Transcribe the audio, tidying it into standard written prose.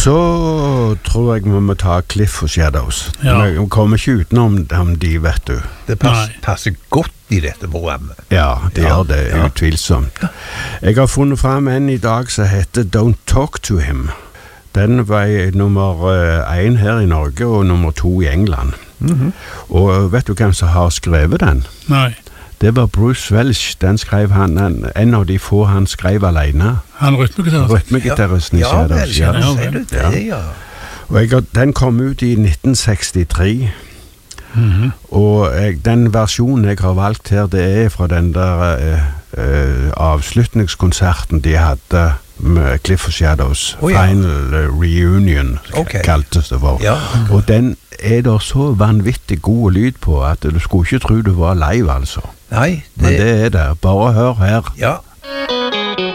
så tror jeg vi må ta Cliff og Shadows. Vi kommer ikke utenom de, vet du. Det passer godt i dette programmet. Ja, det gjør det, utvilsomt. Jeg har funnet frem en i dag som heter Don't Talk to Him. Den var nummer 1 her i Norge og nummer 2 i England. Og vet du hvem som har skrevet den? Nei. Det var Bruce Welch. Den skrev han, en av de få han skrev alene. Han rytmegitaristen i Shadows. Og den kom ut i 1963. Og den versjonen jeg har valgt her, det er fra den der avslutningskonserten de hadde med Cliff og Shadows. Final Reunion, kaltes det for. Og den er der så vanvittig god lyd på at du skulle ikke tro du var live, altså. Nei. Men det er det. Bare hør her. Ja.